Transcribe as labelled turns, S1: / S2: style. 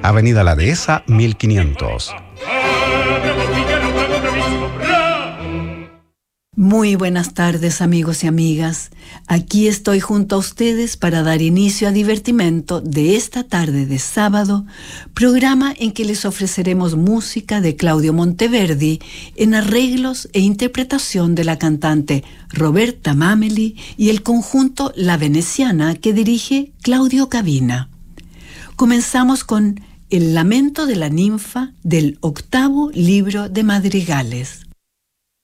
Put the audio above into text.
S1: Avenida La Dehesa, 1500.
S2: Muy buenas tardes, amigos y amigas. Aquí estoy junto a ustedes para dar inicio a Divertimento de esta tarde de sábado, programa en que les ofreceremos música de Claudio Monteverdi en arreglos e interpretación de la cantante Roberta Mameli y el conjunto La Veneciana que dirige Claudio Cavina. Comenzamos con El lamento de la ninfa del 8º libro de madrigales.